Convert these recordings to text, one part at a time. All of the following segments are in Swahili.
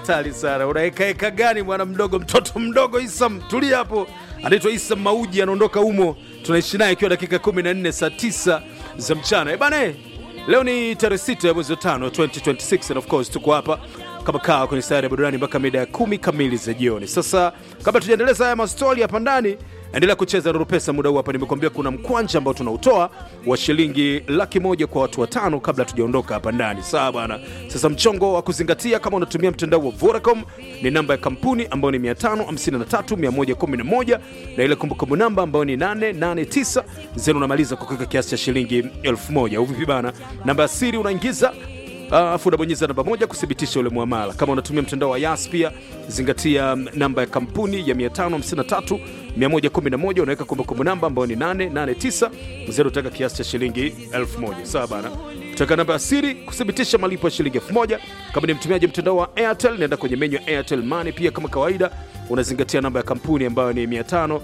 Tali sana. Unaeka gani mwana mdogo, mtoto mdogo Isam? Tulia hapo. Anaitwa Isam Mauji, anaondoka humo. Tunaishi naye ikiwa dakika 14 saa 9 za mchana. Bana, leo ni tarehe 6 ya mwezi wa 5 2026 and of course tuko hapa kama kawa kwenye sayari ya burudani mpaka mida ya 10 kamili za jioni. Sasa kabla tujaendeleza haya mastori hapa ndani, endelea kucheza Nuru Pesa muda huu hapa. Nimekuambia kuna mkwanja ambao tunautoa wa shilingi 100,000 kwa watu watano kabla tujaondoka hapa ndani. Sawa bwana. Sasa mchongo wa kuzingatia kama unatumia mtandao wa Vodacom ni namba ya kampuni ambayo ni 553111 na ile kumbukumbu namba ambayo ni 889 zenu, unamaliza kwa kuweka kiasi cha shilingi 1000. Au vipi bana? Namba ya siri unaingiza afu unabonyeza namba 1 kudhibitisha ule muamala. Kama unatumia mtandao wa Yas pia zingatia namba ya kampuni ya 553111 unaweka kumbukumbu namba ambayo ni 889 zero, utaweka kiasi cha shilingi 1000. Sawa bana. Utaweka namba ya siri kudhibitisha malipo ya shilingi 1000. Kama ni mtumiaji mtandao wa Airtel, nenda kwenye menu ya Airtel Money pia kama kawaida unazingatia namba ya kampuni ambayo ni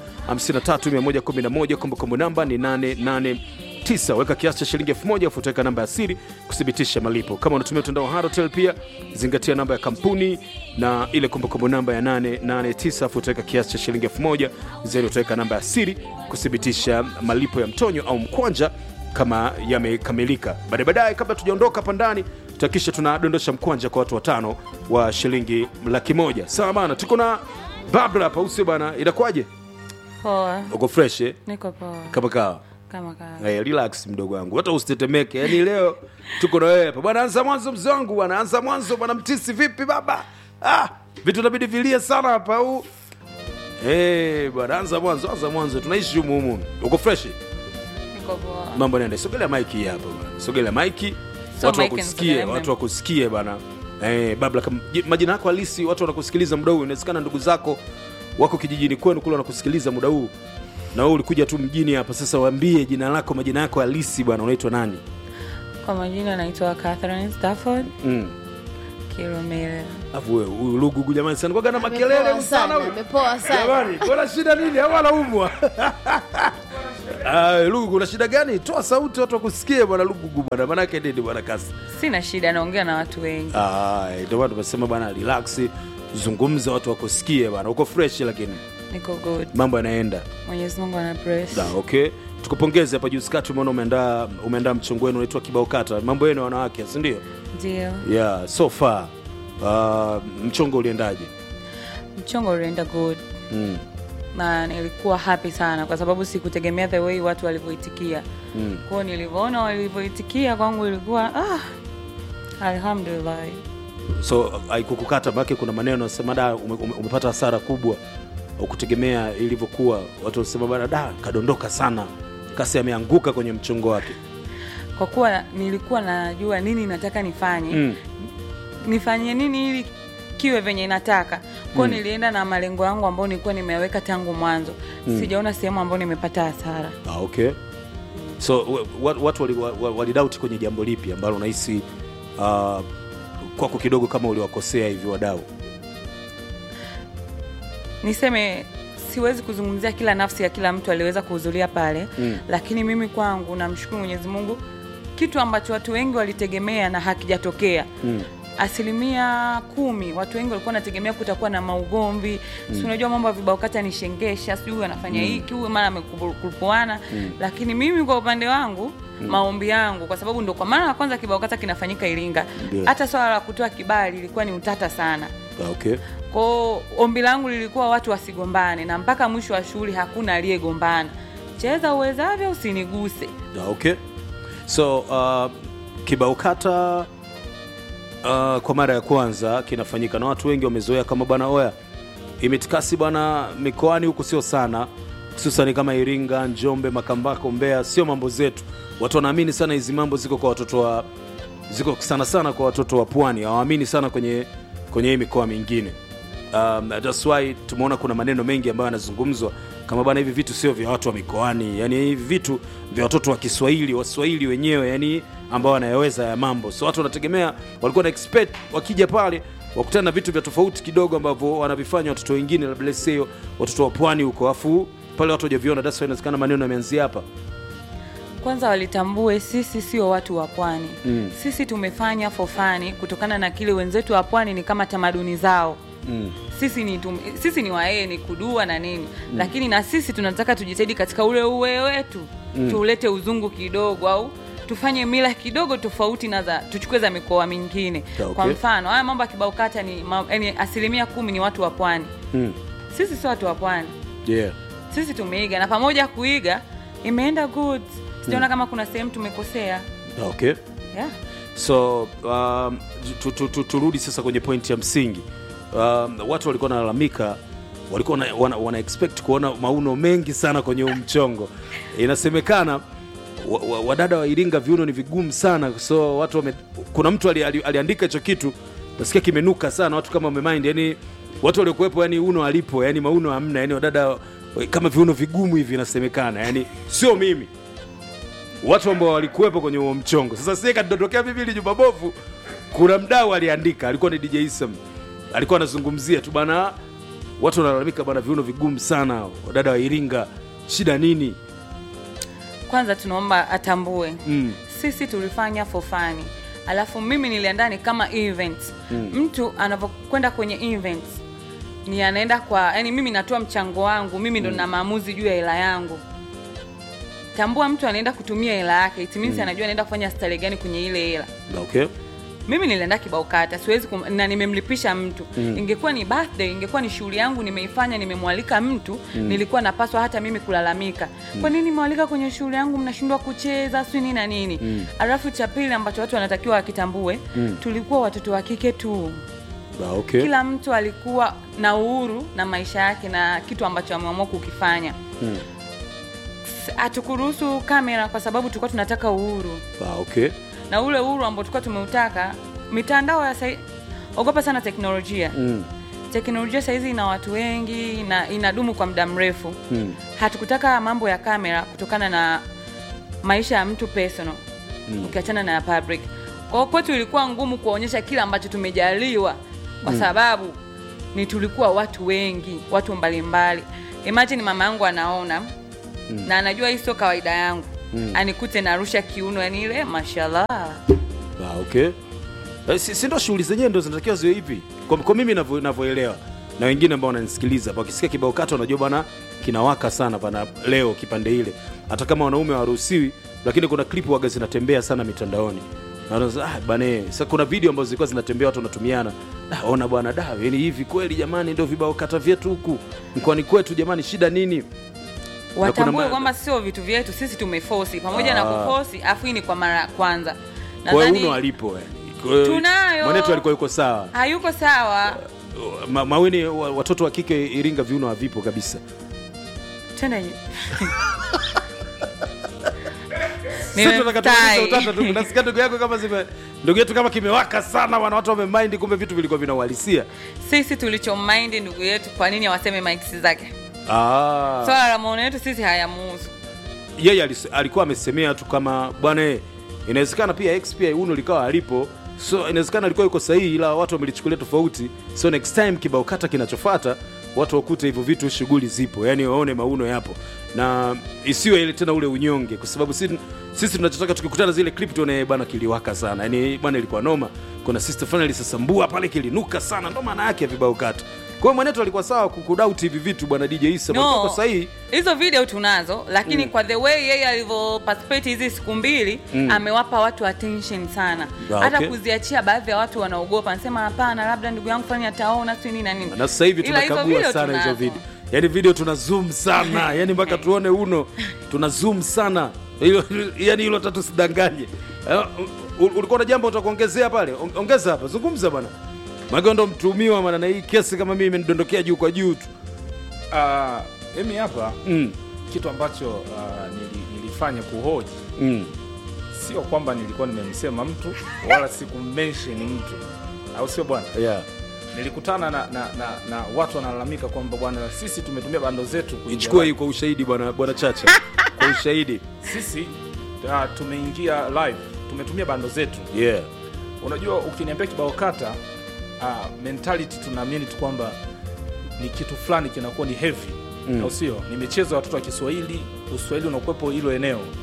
553111 kumbukumbu namba ni 889. Weka kiasi cha shilingi 1000 afu utaweka namba ya siri kudhibitisha malipo. Kama unatumia mtandao wa Halotel pia zingatia namba ya kampuni na ile kumbukumbu namba ya 889 afu utaweka kiasi cha shilingi 1000 zero, utaweka namba ya siri kudhibitisha malipo ya mtonyo au mkwanja kama yamekamilika. Baadaye kabla tujaondoka hapa ndani tutahakisha tunadondosha mkwanja kwa watu watano wa shilingi 100,000. Sawa bana, tuko na Babla hapa usio bana, inakuaje? Poa. Uko fresh eh? Niko poa. Kama kawa. Kama kawa. Relax mdogo wangu. Hata usitetemeke. Yaani leo tuko na wewe hapa. Bwana anza mwanzo mzangu bwana. Anza mwanzo bwana Mtisi, vipi baba? Vitu inabidi vilie sana hapa au. Bwana anza mwanzo. Tunaishi humu. Uko fresh? Niko poa. Mambo yanaenda. Sogelea mic hapa bwana. Sogelea mic. So Watu wakusikie bwana. Babla, majina yako halisi watu wanakusikiliza muda huu. Inawezekana ndugu zako wako kijijini kwenu kule wanakusikiliza muda huu. Na wewe ulikuja tu mjini hapa, sasa waambie jina lako, majina yako halisi bwana, unaitwa nani? Kwa majina naitwa Catherine Stafford. Kilomere. Afu wewe huyu Lugugu jamani sana kwa na makelele sana huyu. Umepoa sana. Jamani, kuna shida nini? Au anaumwa? Lugugu una shida gani? Toa sauti watu wakusikie bwana Lugugu bwana. Maana yake nini bwana kasi? Sina shida, naongea na watu wengi. Ndio watu wasema bwana relax, zungumza watu wakusikie bwana. Uko fresh lakini? Niko good. Mambo yanaenda. Mwenyezi Mungu ana bless. Okay. Tukupongeze hapa juu skati, umeona umeandaa mchongo wenu unaitwa Kibao Kata. Mambo yenu wanawake, si ndio? Ndio. Yeah, so far mchongo uliendaje? Mchongo ulienda good. Na nilikuwa happy sana kwa sababu sikutegemea the way watu walivyoitikia. Kwa nilivyoona walivyoitikia kwangu ilikuwa alhamdulillah. So haikukukata baki, kuna maneno yanasema umepata hasara kubwa ukutegemea ilivyokuwa. Watu wasema bana kadondoka sana, kasi ameanguka kwenye mchongo wake. Kwa kuwa nilikuwa najua nini nataka nifanye. Nifanye nini ili kiwe venye nataka. Kwa nilienda na malengo yangu ambayo nilikuwa nimeweka tangu mwanzo. Sijaona sehemu ambayo nimepata hasara. Okay. So watu walidoubt kwenye jambo lipi ambalo unahisi kwako kidogo kama uliwakosea hivi wadau? Niseme siwezi kuzungumzia kila nafsi ya kila mtu aliweza kuhudhuria pale, lakini mimi kwangu namshukuru Mwenyezi Mungu, kitu ambacho watu wengi walitegemea na hakijatokea. 10% watu wengi walikuwa wanategemea kutakuwa na maugomvi. Si unajua mambo ya Vibao Kata ni shengesha, sijui anafanya hiki, huyu mara amekurupuana. Lakini mimi kwa upande wangu, maombi yangu, kwa sababu ndo kwa mara ya kwanza Kibao Kata kinafanyika Iringa. Hata swala la kutoa kibali ilikuwa ni utata sana. Okay. Kwa ombi langu lilikuwa watu wasigombane, na mpaka mwisho wa shughuli hakuna aliyegombana. Cheza uwezavyo, usiniguse. Okay. So Kibao Kata kwa mara ya kwanza kinafanyika na watu wengi wamezoea kama bwana oya imetikasi bwana mikoani huku sio sana, hususan kama Iringa, Njombe, Makambako, Mbeya sio mambo zetu. Watu wanaamini sana hizi mambo ziko sana kwa watoto wa pwani, hawaamini sana kwenye hii mikoa mingine. That's why tumeona kuna maneno mengi ambayo yanazungumzwa kama bwana hivi vitu sio vya watu wa mikoani, yani hivi vitu vya watoto wa Kiswahili, Waswahili wenyewe, yani ambao wanayaweza ya mambo. So watu wanategemea, walikuwa na expect wakija pale wakutana na vitu vya tofauti kidogo ambavyo wanavifanya watoto wengine, labda sio watoto wa pwani huko, afu pale watu hawajaviona. That's why inawezekana maneno yameanzia hapa. Kwanza walitambue sisi sio watu wa pwani. Sisi tumefanya for fun kutokana na kile wenzetu wa pwani ni kama tamaduni zao. Sisi ni waeni kudua na nini. Lakini na sisi tunataka tujitahidi katika ule uwe wetu. Tulete uzungu kidogo au tufanye mila kidogo tofauti na tuchukue za mikoa mingine. Okay. Kwa mfano, haya mambo ya kibao kata ni yani 10% ni watu wa pwani. Sisi sio watu wa pwani. Yeah. Sisi tumeiga na pamoja kuiga imeenda good. Sijaona kama kuna sehemu tumekosea. Okay. Yeah. So turudi sasa kwenye point ya msingi. Watu walikuwa wanalalamika, walikuwa wana expect kuona mauno mengi sana kwenye mchongo. Inasemekana wadada wa Iringa viuno ni vigumu sana, so watu kuna mtu aliandika hicho kitu, nasikia kimenuka sana, watu kama wamemind, yani watu waliokuepo, yani uno alipo, yani mauno hamna, yani wadada kama viuno vigumu hivi inasemekana, yani sio mimi, watu ambao walikuepo kwenye huo mchongo. Sasa sisi kadondokea Biblia Jumabovu, kuna mdau aliandika, alikuwa ni DJ Isam, alikuwa anazungumzia tu bana, watu wanalalamika bana viuno vigumu sana, wadada wa Iringa, shida nini? Kwanza tunaomba atambue sisi tulifanya for fun. Alafu mimi niliandani kama event. Mtu anapokwenda kwenye event ni anaenda kwa, yani mimi natoa mchango wangu, mimi ndo na maamuzi juu ya hela yangu. Tambua mtu anaenda kutumia hela yake, it means anajua anaenda kufanya style gani kwenye ile hela. Okay. Mimi nilienda kibao kata, siwezi na nimemlipisha mtu. Ingekuwa ni birthday, ingekuwa ni shughuli yangu nimeifanya, nimemwalika mtu, nilikuwa napaswa hata mimi kulalamika. Kwa nini mwalika kwenye shughuli yangu mnashindwa kucheza, sio nini na nini? Alafu cha pili ambacho watu wanatakiwa wakitambue, tulikuwa watoto wa kike tu. Okay. Kila mtu alikuwa na uhuru na maisha yake na kitu ambacho ameamua kukifanya. Hatukuruhusu kamera kwa sababu tulikuwa tunataka uhuru. Okay. Na ule uhuru ambao tulikuwa tumeutaka, mitandao ya sasa ogopa sana teknolojia. Teknolojia sasa hizi ina watu wengi na inadumu kwa muda mrefu. Hatukutaka mambo ya kamera kutokana na maisha ya mtu personal. Ukiachana na public. Kwa hiyo kwetu ilikuwa ngumu kuonyesha kila ambacho tumejaliwa kwa sababu ni tulikuwa watu wengi, watu mbalimbali. Imagine mama yangu anaona na anajua hii sio kawaida yangu. Anikute narusha kiuno, yani ile mashallah. Okay. Si ndo shughuli zenyewe ndo zinatakiwa ziwe hivi. Kwa mimi ninavyoelewa na wengine ambao wananisikiliza, wakisikia kibao kata wanajua bana kinawaka sana bana leo kipande ile. Hata kama wanaume hawaruhusiwi, lakini kuna clip waga zinatembea sana mitandaoni. Na wanaanza bana, sasa kuna video ambazo zilikuwa zinatembea watu wanatumiana. Ona bwana yani hivi kweli jamani ndio vibao kata vyetu huku mkoani kwetu jamani, shida nini? Watambue kwamba sio vitu vyetu, sisi tumeforce pamoja na kuforce, afu ni kwa mara ya kwanza. Nadhani uno alipo yani. Tunayo. Mwanetu alikuwa yuko sawa. Hayuko sawa. Maweni watoto wa kike Iringa viuno havipo kabisa. Twende. Sisi tunataka tuanze utata tu. Nasikia ndugu yetu kama kimewaka sana, wana watu wamemind, kumbe vitu vilikuwa vinauhalisia. Sisi tulichomind ndugu yetu, kwa nini waseme mics zake? Swala la maono yetu sisi hayamuhusu. Yeye alikuwa amesemea tu kama bwana, inawezekana pia XP uno likawa alipo, so inawezekana alikuwa yuko sahihi, ila watu wamelichukulia tofauti. So next time kibao kata kinachofuata watu wakute hivyo vitu, shughuli zipo, yani waone mauno yapo na isiwe ile tena ule unyonge, kwa sababu sisi tunachotaka tukikutana zile clip tuone bwana kiliwaka sana, yani bwana ilikuwa noma. Kuna sister finally sasambua pale kilinuka sana, ndo maana yake ya vibao kata. Kwa hiyo mwanetu alikuwa sawa kukudoubt hivi vitu bwana DJ Isa, alikuwa sahihi. Hizo video tunazo, lakini kwa the way yeye alivyo participate hizi siku mbili, amewapa watu attention sana. Hata kuziachia baadhi ya watu wanaogopa, anasema hapana, labda ndugu yangu fanya ataona sio nini na nini. Na sasa hivi tunakagua sana hizo video. Yaani video tuna zoom sana, yani mpaka tuone uno, tuna zoom sana. Yani hilo tatu sidanganye. Ulikuwa na jambo utakuongezea pale? Ongeza hapa, zungumza bwana. Maana ndo mtumiwa maana na hii kesi kama mimi imenidondokea juu kwa juu tu. Mimi hapa kitu ambacho nilifanya kuhoji. Sio kwamba nilikuwa nimemsema mtu wala sikummention mtu. Au sio bwana? Yeah. Nilikutana na watu wanalalamika kwamba bwana sisi tumetumia bando zetu kuchukua hii kwa ushahidi bwana Chacha. Kwa ushahidi. Sisi tumeingia live, tumetumia bando zetu. Yeah. Unajua ukiniambia kibao kata mentality tunaamini tu kwamba ni kitu fulani kinakuwa ni heavy. Au sio? Ni michezo ya watoto wa Kiswahili, Uswahili unakuepo hilo eneo.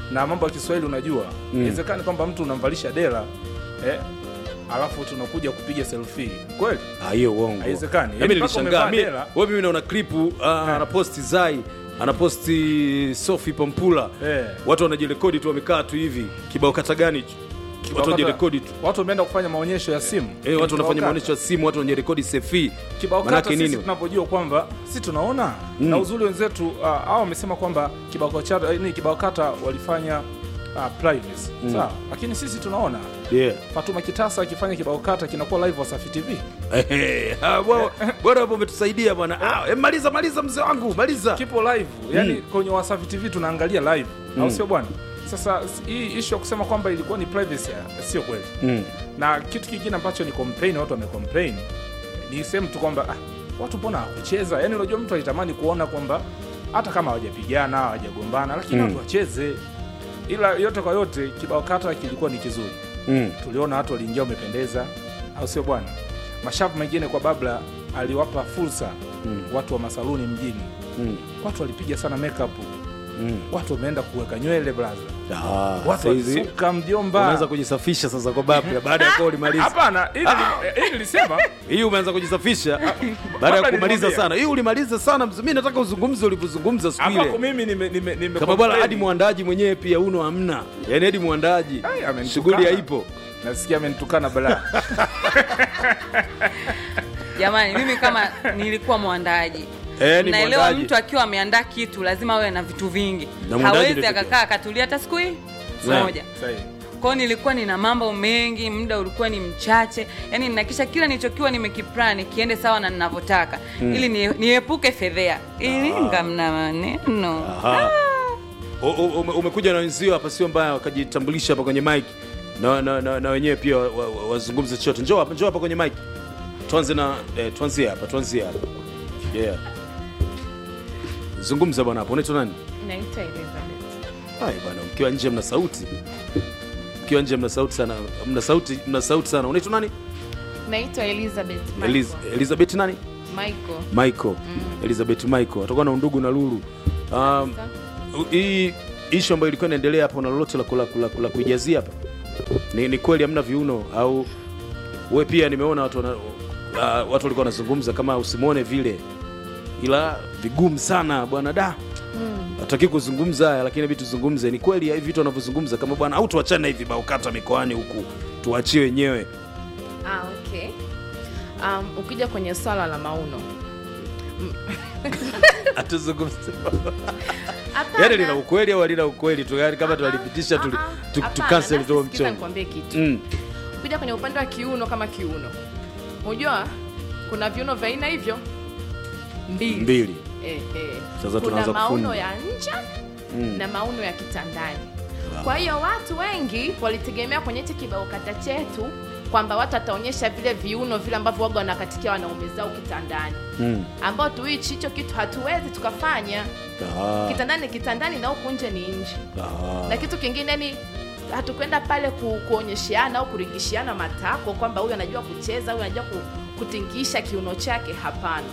na mambo ya Kiswahili unajua. Inawezekana kwamba mtu unamvalisha dela alafu tunakuja kupiga selfie. Kweli? Hiyo uongo. Haiwezekani. Mimi nilishangaa. Mimi naona clip anaposti Zai, anaposti Sophie Pampula. Watu wanajirekodi tu wamekaa tu hivi. Kibao kata gani hicho? Watu wanajirekodi tu. Watu wameenda kufanya maonyesho ya simu. Watu wanafanya maonyesho ya simu, watu wanajirekodi selfie. Kibao kata sisi tunapojua kwamba sisi tunaona na uzuri wenzetu hao wamesema kwamba kibao kata walifanya privacy. Sawa, lakini sisi tunaona. Fatuma Kitasa akifanya kibao kata kinakuwa live Wasafi TV. Bora hapo umetusaidia bwana. Maliza mzee wangu, maliza. Kipo live. Yaani kwenye Wasafi TV tunaangalia live. Au sio bwana? Sasa hii issue ya kusema kwamba ilikuwa ni privacy sio kweli. Na kitu kingine ambacho ni complain, watu wamecomplain ni sema tu kwamba watu mbona kucheza? Yaani unajua mtu alitamani kuona kwamba hata kama hawajapigana, hawajagombana lakini watu wacheze. Ila yote kwa yote kibao kata kilikuwa ni kizuri. Tuliona watu waliingia wamependeza, au sio bwana? Mashavu mengine kwa Babla aliwapa fursa watu wa masaluni mjini. Watu walipiga sana makeup. Watu wameenda kuweka nywele brother. Watu wasuka mjomba. Unaanza kujisafisha sasa kwa Babla baada ya kwa ulimaliza. Hapana, hili nilisema hii umeanza kujisafisha baada ya kumaliza sana. Hii ulimaliza sana. Mimi nataka uzungumze ulivyozungumza siku ile. Hapo mimi nime kama bwana hadi muandaji mwenyewe pia uno hamna. Yaani hadi muandaji shughuli haipo. Nasikia amenitukana balaa. Jamani, mimi kama nilikuwa muandaaji. Naelewa mtu akiwa ameandaa kitu lazima awe na vitu vingi. Hawezi akakaa akatulia hata siku hii moja. Kwa nilikuwa nina mambo mengi, muda ulikuwa ni mchache. Yaani ninahakisha kila nilichokiwa nimekiplan kiende sawa na ninavyotaka ili niepuke fedhea. Ili ngamna maneno. Umekuja na wenzio hapa sio mbaya wakajitambulisha hapa kwenye mic. Na wenyewe pia wazungumze chochote. Njoo hapa kwenye mic. Tuanzie hapa. Yeah. Zungumza bwana hapo. Unaitwa nani? Naitwa Elizabeth. Bwana, mkiwa nje mna sauti. Mkiwa nje mna sauti sana. Mna sauti sana. Unaitwa nani? Naitwa Elizabeth. Elizabeth nani? Michael. Elizabeth Michael. Atakuwa na undugu na Lulu. Hii issue ambayo ilikuwa inaendelea hapo na lolote la kuijazia hapa. Ni kweli hamna viuno au wewe pia nimeona watu walikuwa wanazungumza kama usimuone vile. Ila vigumu sana bwana da. Hataki kuzungumza haya lakini vitu tuzungumze. Ni kweli hivi vitu wanavyozungumza kama bwana au tuachane hivi bao kata mikoani huku. Tuachie wenyewe. Okay. Ukija kwenye swala la mauno. Atuzungumze. Yaani lina ukweli au halina ukweli tu yaani kama tulipitisha tu cancel tu mchongo. Nikwambie kitu. Ukija kwenye upande wa kiuno kama kiuno. Unajua kuna viuno vya aina hivyo mbili. Sasa tunaanza kufunda. Kuna mauno ya nje na mauno ya kitandani. Kwa hiyo watu wengi walitegemea kwenye hichi kibao kata chetu kwamba watu wataonyesha vile viuno vile ambavyo waga wanakatikia wanaume zao kitandani. Ambao tu hicho kitu hatuwezi tukafanya. Kitandani na huko nje ni nje. Na kitu kingine ni hatukwenda pale kuonyeshiana au kuringishiana matako kwamba huyu anajua kucheza, huyu anajua kutingisha kiuno chake, hapana.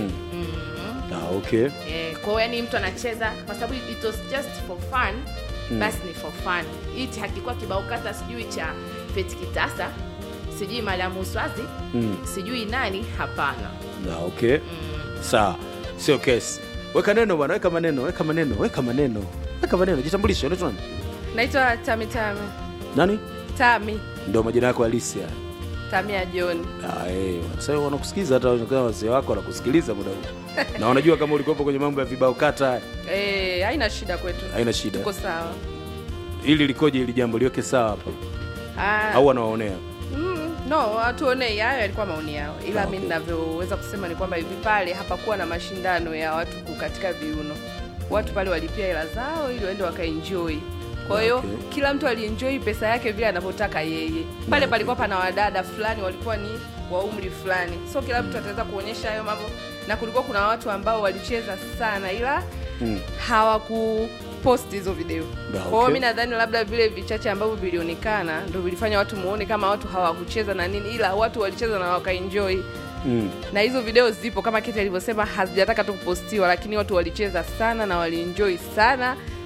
Okay. Kwa hiyo ni mtu anacheza kwa sababu it was just for fun. Basi ni for fun. Hiki hakikuwa kibao kata sijui cha Feti Kitasa, sijui Malamu Swazi, sijui nani, hapana. Okay. Sawa. Sio case. Weka neno bwana, weka maneno. Jitambulishe, unaitwa nani? Naitwa Tami. Nani? Tami. Ndio majina yako halisi haya. Tamia John. Sasa wanakusikiza hata kama wazee wako wanakusikiliza muda huu. Na wanajua kama ulikuwa kwenye mambo ya vibao kata. Haina shida kwetu. Haina shida. Tuko sawa. Ili likoje ili jambo liweke sawa hapa? Au wanawaonea? No, watuonei, hayo yalikuwa maoni yao. Ila mimi ninavyoweza kusema ni kwamba hivi pale hapakuwa na mashindano ya watu kukatika viuno. Watu pale walipia hela zao ili waende wakaenjoy. Kwa hiyo kila mtu alienjoy pesa yake vile anavyotaka yeye. Pale palikuwa pana wadada fulani walikuwa ni wa umri fulani. So kila mtu ataweza kuonyesha hayo mambo, na kulikuwa kuna watu ambao walicheza sana ila hawakupost hizo video. Kwa hiyo mimi nadhani labda vile vichache ambavyo vilionekana ndio vilifanya watu muone kama watu hawakucheza na nini, ila watu walicheza na wakaenjoy. Na hizo video zipo kama Kete alivyosema, hazijataka tu kupostiwa, lakini watu walicheza sana na walienjoy sana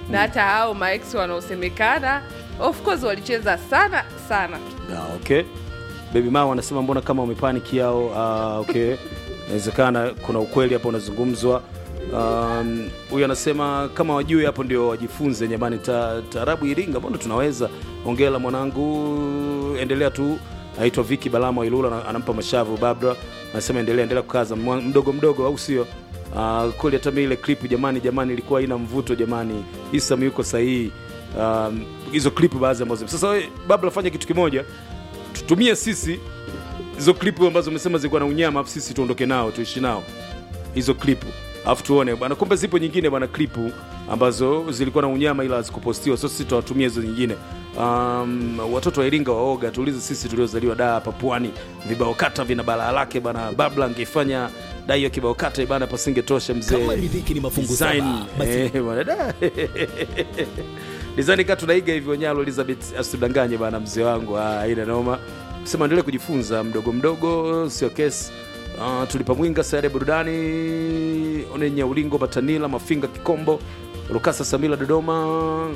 na hata hao maex wanaosemekana of course walicheza sana sana. Okay. Baby Mao anasema mbona kama umepanic yao. Okay. Inawezekana kuna ukweli hapo unazungumzwa. Huyu anasema kama wajui hapo ndio wajifunze jamani, taarabu Iringa mbona tunaweza. Hongera mwanangu, endelea tu. Aitwa Vicky Balama Ilula, anampa mashavu Babra. Anasema endelea kukaza mdogo au sio? Kweli hata ile clip jamani ilikuwa ina mvuto jamani. Isam yuko sahihi. Hizo clip baadhi ambazo sasa wewe Babla fanya kitu kimoja, tutumie sisi hizo clip ambazo umesema zilikuwa na unyama, afu sisi tuondoke nao tuishi nao hizo clip, afu tuone bwana, kumbe zipo nyingine bwana clip ambazo zilikuwa na unyama ila hazikupostiwa. Sasa sisi tutawatumia hizo nyingine. Watoto wa Iringa waoga, tuulize sisi tuliozaliwa da hapa Pwani, vibao kata vina balaa lake bana. Babla angefanya dai hiyo kibao kata bana, pasingetosha mzee. Kama riziki ni mafungu saba, basi bwana da. Design kama tunaiga hivyo Nyalo Elizabeth asitudanganye bana mzee wangu. Haina noma. Sema endelee kujifunza mdogo sio kesi. Tulipa mwinga sare burudani onenya ulingo Batanila Mafinga Kikombo Rukasa Samila Dodoma.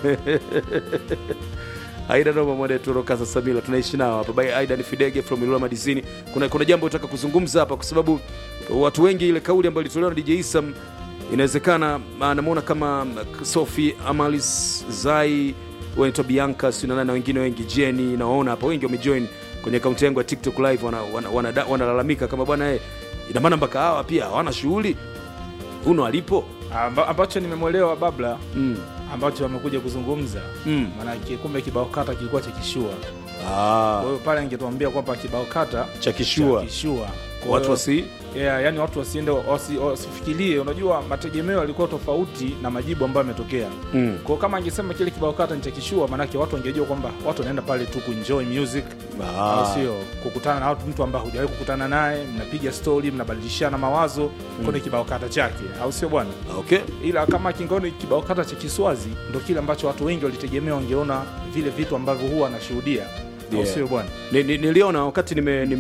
Aida noma mwende tu Rukasa Samila tunaishi nao hapa. By Aidan Fidege from Ilula Madizini. Kuna jambo nataka kuzungumza hapa kwa sababu watu wengi ile kauli ambayo ilitolewa na DJ Isam inawezekana anamuona kama Sophie Amalis Zai wanaitwa Bianca sina na wengine wengi Jenny, naona hapa wengi wamejoin kwenye account yangu ya TikTok live wanalalamika kama bwana ina maana mpaka hawa pia hawana shughuli uno alipo ambacho nimemwelewa Babla ambacho amekuja kuzungumza maana kumbe kibao kata kilikuwa cha kishua. Kwa hiyo pale ningetuambia kwamba kibao kata cha kishua watu wasi yani watu wasiende wasifikirie, unajua mategemeo yalikuwa tofauti na majibu ambayo yametokea. Kwa kama angesema kile kibao kata ni cha kishua, maana yake watu wangejua kwamba watu wanaenda pale tu kuenjoy music, sio kukutana na watu mtu ambaye hujawahi kukutana naye, mnapiga story, mnabadilishana mawazo kwenye kibao kata chake, au sio bwana? Okay. Ila kama kingoni kibao kata cha Kiswazi ndio kile ambacho watu wengi walitegemea wangeona vile vitu ambavyo huwa anashuhudia, au sio bwana? Niliona wakati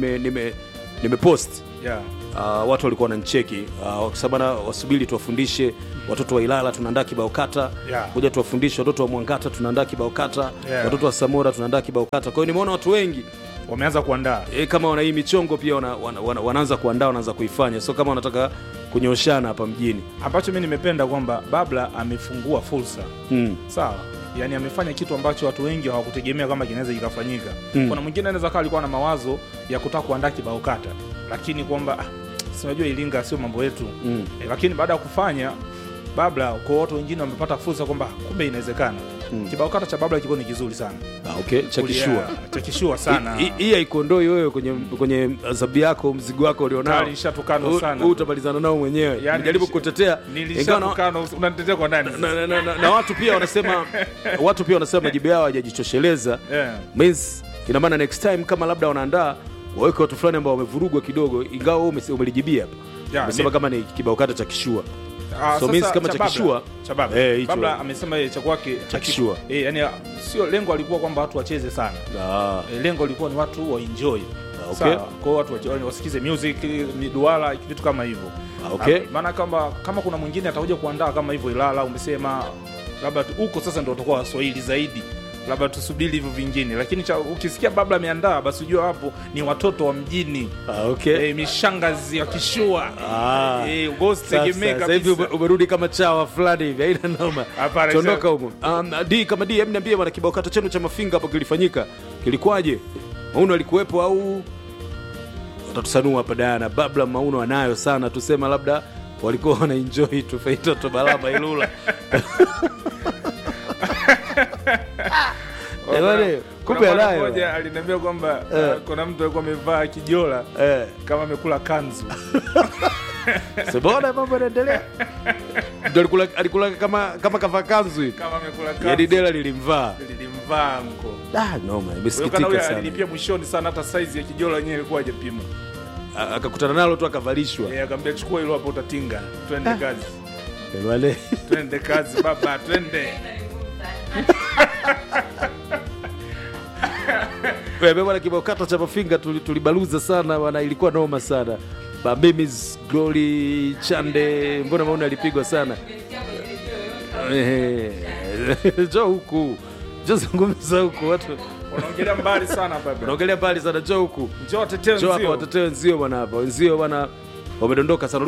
nimepost watu walikuwa wananicheki wakisema wasubiri tuwafundishe watoto wa Ilala tunaandaa kibao kata, kuja tuwafundishe watoto wa Mwangata tunaandaa kibao kata, watoto wa Samora tunaandaa kibao kata. Kwa hiyo nimeona watu wengi wameanza kuandaa kama wana hii michongo pia wanaanza kuandaa, wanaanza kuifanya, sio kama wanataka kunyoshana hapa mjini. Ambacho mimi nimependa kwamba Babla amefungua fursa. Sawa, yani amefanya kitu ambacho watu wengi hawakutegemea kama kinaweza kikafanyika. Kuna mwingine anaweza kaa alikuwa na mawazo ya kutaka kuandaa kibao kata, lakini kwamba si unajua Iringa sio mambo yetu. Lakini baada ya kufanya Babla, kwa watu wengine wamepata fursa kwamba kumbe inawezekana. Kibao kata cha Babla kiko ni kizuri sana. Okay, cha kishua sana. Hii haikondoi wewe kwenye adhabu yako, mzigo wako ulionao. Nishatukano sana. Utabalizana nao mwenyewe. Nijaribu kutetea. Nilishatukano, unanitetea kwa nani? Na watu pia wanasema majibu yao hajajichosheleza. Means ina maana next time kama labda wanaandaa waweke watu fulani ambao wamevurugwa kidogo, ingawa wewe umelijibia hapa. Umesema kama ni kibao kata cha kishua. So means kama cha kishua Babla amesema yeye cha kwake cha kishua. Yani sio lengo alikuwa kwamba watu wacheze sana. Lengo lilikuwa ni watu wa enjoy. Okay. Kwa watu wasikize music, miduala, vitu kama hivyo. Okay. Maana kama kuna mwingine atakuja kuandaa kama hivyo Ilala, umesema labda huko sasa ndio utakuwa Waswahili zaidi, labda tusubiri hivyo vingine, lakini ukisikia Babla ameandaa basi unajua hapo ni watoto wa mjini. Okay. Mishangazi ya kishua. Ghost tegemea kabisa. Sasa hivi umerudi kama chawa fulani hivi, haina noma. Tuondoka huko. Kama niambie bwana, kibao kata chenu cha Mafinga hapo kilifanyika, kilikwaje? Mauno alikuwepo au utatusanua hapa Diana? Babla Mauno anayo sana, tusema labda walikuwa wana enjoy tu Faitoto Balama Ilula. Kumbe anayo. Mmoja aliniambia kwamba kuna mtu alikuwa amevaa kijola kama amekula kanzu. Sebona mambo yanaendelea. Ndio alikula kama kavaa kanzu hivi. Kama amekula kanzu. Yaani dela lilimvaa mko. Noma, imesikitika sana. Alilipia mwishoni sana, hata size ya kijola yenyewe ilikuwa haijapimwa. Akakutana nalo tu akavalishwa. Akamwambia chukua hilo hapo utatinga. Twende kazi. Wale. Twende kazi baba, twende. Wewe bwana, kibao kata cha Mafinga tulibaluza sana bwana, ilikuwa noma sana. Babimis Glory Chande, mbona maana alipigwa sana. Njoo huku. Njoo zungumza huku watu. Unaongelea mbali sana baba. Unaongelea mbali sana, njoo huku. Njoo tetee Njoo hapa nzio. watetee wenzio bwana hapa. Wenzio bwana wamedondoka sana.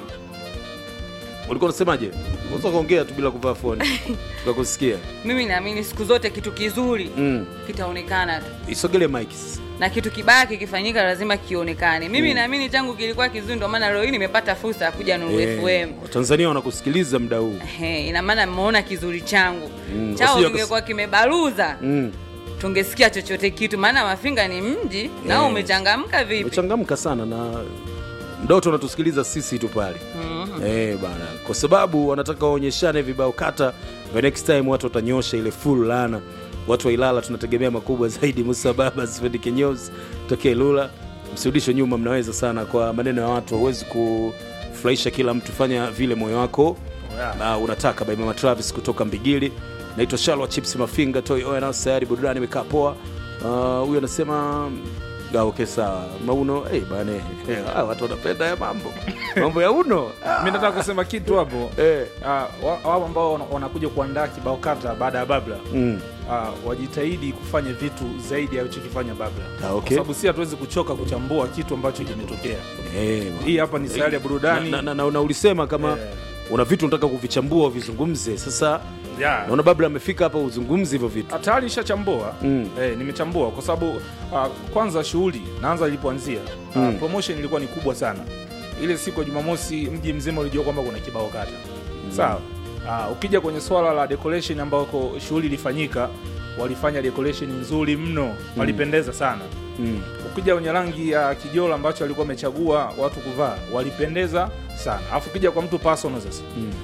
Ulikuwa unasemaje? Unaweza kuongea tu bila kuvaa phone. Tukakusikia. Mimi naamini siku zote kitu kizuri kitaonekana tu. Isogele mic sasa. Na kitu kibaya kikifanyika lazima kionekane. Mimi naamini tangu kilikuwa kizuri ndio maana leo hii nimepata fursa ya kuja Nuru FM. Watanzania wanakusikiliza muda huu. Ina maana mmeona kizuri changu. Chao kingekuwa kimebaruza. Tungesikia chochote kitu, maana Mafinga ni mji na umechangamka vipi? Umechangamka sana na ndoto wanatusikiliza sisi tu pale. Bana, kwa sababu wanataka waonyeshane vibao kata. The next time watu watanyosha ile full lana. Watu wa Ilala tunategemea makubwa zaidi. Musa Baba, Sfedi Kinyozi, tokee Lula. Msirudisho nyuma, mnaweza sana kwa maneno ya watu. Huwezi kufurahisha kila mtu, fanya vile moyo wako unataka. By Mama Travis kutoka Mbigili. Naitwa Shalwa Chips Mafinga, Toy Oil sayari burudani imekaa poa. Huyu anasema okay sawa. Mauno bane. Watu wanapenda ya mambo ya uno. Mimi nataka kusema kitu hapo. Wao ambao wanakuja kuandaa kibao kata baada ya Babla. Wajitahidi kufanya vitu zaidi ya alichokifanya Babla. Okay. Kwa sababu si hatuwezi kuchoka kuchambua kitu ambacho kimetokea. Hii hapa ni sayari ya burudani. Na ulisema kama una vitu unataka kuvichambua uvizungumze. Sasa naona Babla amefika hapa uzungumze hivyo vitu. Tayari nishachambua. Nimechambua kwa sababu kwanza shughuli naanza ilipoanzia. Promotion ilikuwa ni kubwa sana. Ile siku ya Jumamosi mji mzima ulijua kwamba kuna kibao kata. Sawa. Ukija kwenye swala la decoration ambako shughuli ilifanyika, walifanya decoration nzuri mno, walipendeza sana. Ukija kwenye rangi ya kijola ambacho alikuwa amechagua watu kuvaa, walipendeza sana. Alafu ukija kwa mtu personal sasa.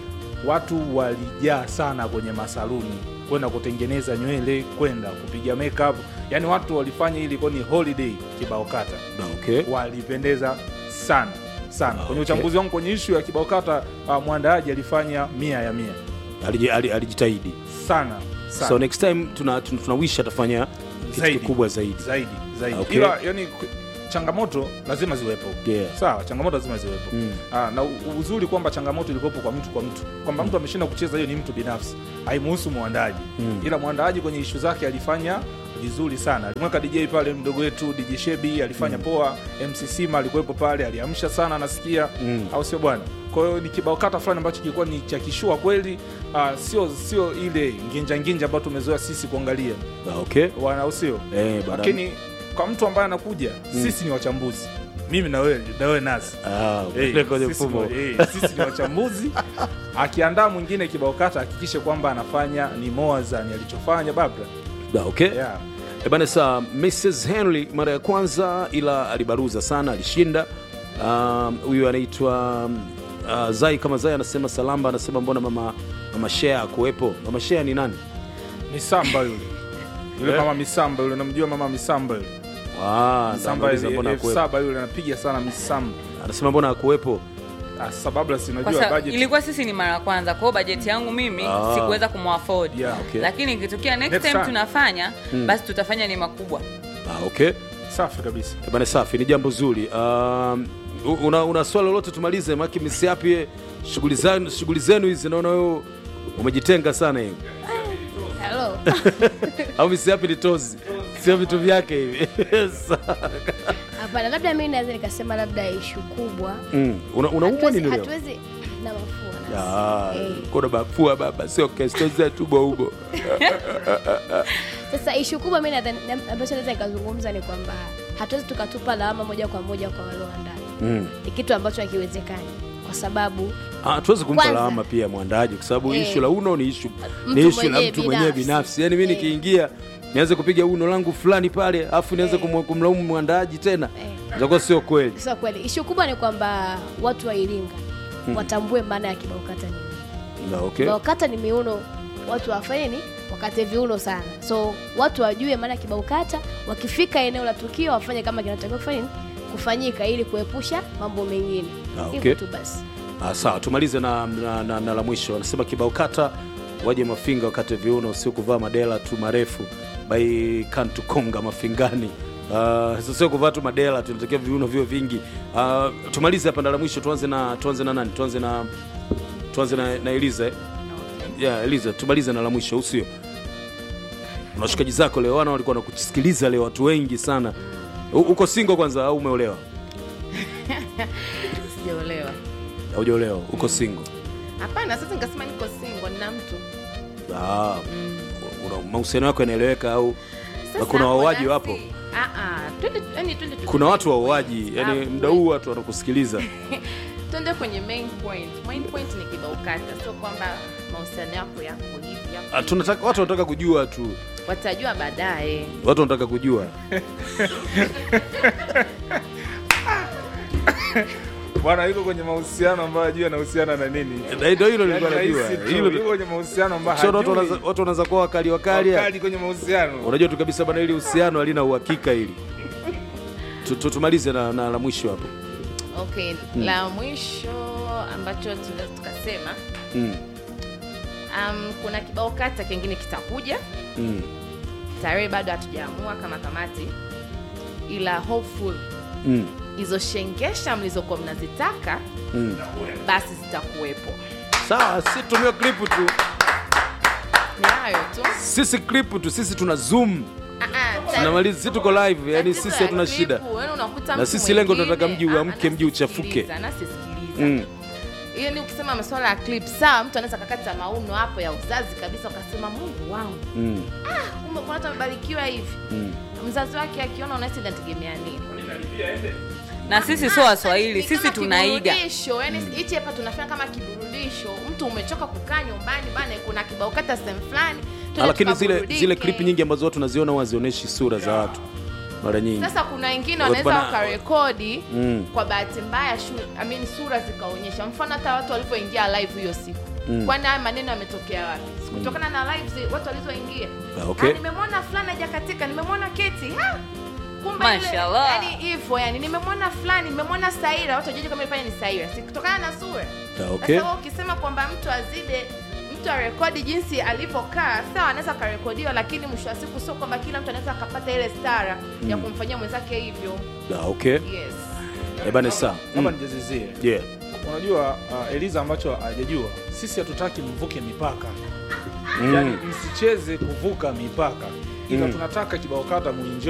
Watu walijaa sana kwenye masaluni kwenda kutengeneza nywele, kwenda kupiga makeup. Yaani watu walifanya ili kwa ni holiday kibao kata. Okay. Walipendeza sana. Kwenye uchambuzi wangu kwenye issue ya kibao kata, mwandaaji alifanya 100%. Alijitahidi sana. So next time tunawish atafanya kitu kikubwa zaidi. Okay. Ila yani changamoto lazima ziwepo. Sawa, changamoto lazima ziwepo. Na uzuri kwamba changamoto ilikopo kwa mtu kwamba mtu ameshinda kucheza, hiyo ni mtu binafsi, haimuhusu mwandaaji. Ila mwandaaji kwenye issue zake alifanya vizuri sana. Alimweka DJ pale mdogo wetu DJ Shebi alifanya poa. MC Sima alikuwepo pale, aliamsha sana nasikia. Au sio bwana? Kwa hiyo ni kibao kata fulani ambacho kilikuwa ni cha kishua kweli. Sio ile nginja ambayo tumezoea sisi kuangalia. Okay. Wana usio. Lakini kwa mtu ambaye anakuja, sisi ni wachambuzi. Mimi na wewe nasi. Sisi ni wachambuzi. Akiandaa mwingine kibao kata hakikishe kwamba anafanya ni Moazani alichofanya Babla. Okay. Bana saa Mrs. Henry mara ya kwanza ila alibaruza sana, alishinda. Huyu anaitwa Zai kama Zai anasema salamba, anasema mbona mama Shea kuwepo. Mama Shea ni nani? Misamba yule. Mama Misamba yule, namjua mama Misamba yule. Misamba mbona kuwepo? Yule anapiga sana Misamba. Anasema mbona kuwepo? Sababu si unajua budget. Ilikuwa sisi ni mara kwanza, kwa budget yangu mimi sikuweza kumafford. Okay. Lakini ikitokea next time tunafanya, basi tutafanya ni makubwa. Okay. Safi kabisa. Bana safi, ni jambo zuri. Una swali lolote tumalize maki msiapi shughuli zenu hizi, naona wewe umejitenga sana hivi. Hello. Au msiapi ni tozi. Sio vitu vyake hivi. Hapana, labda mimi naweza nikasema labda issue kubwa. Unaumwa nini leo? Hatuwezi na mafua. Kuna mafua baba, sio kesto zetu bobo. Sasa issue kubwa mimi nadhani ambacho naweza nikazungumza ni kwamba hatuwezi tukatupa lawama moja kwa moja kwa wale waandaaji. Ni kitu ambacho hakiwezekani kwa sababu hatuwezi kumpa lawama pia mwandaji kwa sababu issue la uno ni issue la mtu mwenyewe binafsi. Yaani mimi nikiingia nianze kupiga uno langu fulani pale afu nianze kumlaumu mwandaji tena. Ndio sio kweli. Sio kweli. Issue kubwa ni kwamba watu wa Iringa watambue maana ya kibao kata nini. Okay. Kibao kata ni miuno, watu wafanye wakate viuno sana. So watu wajue maana kibao kata, wakifika eneo la tukio wafanye kama kinatakiwa kufanyika ili kuepusha mambo mengine. Hivyo tu basi. Sawa, tumalize na la mwisho. Anasema kibao kata waje Mafinga wakate viuno, sio kuvaa madela tu marefu by Kantu Konga Mafingani. Sio kuvaa tu madela, tunatakiwa viuno vio vingi. Tumalize hapa na la mwisho. Tuanze na nani? Tuanze na Eliza. Yeah, Eliza, tumalize na la mwisho usio. Unashikaji zako leo wana walikuwa wanakusikiliza leo watu wengi sana. Uko single kwanza au umeolewa? Sijaolewa. Hujaolewa, uko single. Hapana, sasa nikasema niko single nina mtu. Una mahusiano yako yanaeleweka au kuna waoaji wapo? Twende. Kuna watu waoaji, yani muda huu watu wanakusikiliza. Twende kwenye main point. Main point ni kibao kata, sio kwamba mahusiano yako yako hivi. Tunataka watu wanataka kujua tu. Watajua baadaye. Watu wanataka kujua. Bwana yuko kwenye mahusiano ambayo hajui anahusiana na nini. Ndio hilo nilikuwa najua. Hilo yuko kwenye mahusiano ambayo hajui. Watu wanaanza kuwa wakali kwenye mahusiano. Unajua tu kabisa bana, ili uhusiano halina uhakika hili. Tumalize na la mwisho hapo. Okay, la mwisho ambacho tunaweza tukasema kuna kibao kata kingine kitakuja. Tarehe bado hatujaamua kama kamati, ila hopeful hizo shengesha mlizokuwa mnazitaka basi zitakuwepo. Sawa, sisi tumia clip tu. Ni hayo tu. Sisi clip tu, sisi tuna zoom. Tunamaliza, sisi tuko live, yani sisi hatuna shida. Na sisi lengo tunataka mji uamke, mji uchafuke. Hiyo ni ukisema masuala ya clip, sawa, mtu anaweza kakata mauno hapo ya uzazi kabisa ukasema Mungu wangu. Kumbe kuna watu wamebarikiwa hivi. Mzazi wake akiona unahisi inategemea nini? Na sisi sio Waswahili, sisi tunaiga. Yani hichi hapa tunafanya kama kiburudisho. Mtu umechoka kukaa nyumbani bana, kuna kibao kata sehemu fulani. Lakini zile clip nyingi ambazo watu tunaziona wazionyeshi sura za watu. Mara nyingi. Sasa kuna wengine wanaweza wakarekodi kwa bahati mbaya sura zikaonyesha. Mfano hata watu walipoingia live hiyo siku. Kwani haya maneno yametokea wapi? Kutokana na live watu walizoingia. Okay. Nimemwona fulani hajakatika, nimemwona Keti. Kumbe Mashallah. Yani hivyo, yani nimemwona fulani, nimemwona Saira, watu wajue kama ilifanya ni Saira. Si kutokana na sura. Okay. Sasa ukisema kwamba mtu arekodi jinsi alivyokaa, sawa, anaweza karekodiwa, lakini mwisho wa siku sio kwamba kila mtu anaweza akapata ile stara ya kumfanyia mwenzake hivyo. Okay. Yes. Bana sawa. Kama nijazizie. Yeah. Unajua Eliza ambacho hajajua, sisi hatutaki mvuke mipaka. Yani msicheze kuvuka mipaka. Ila tunataka kibao kata muenjoy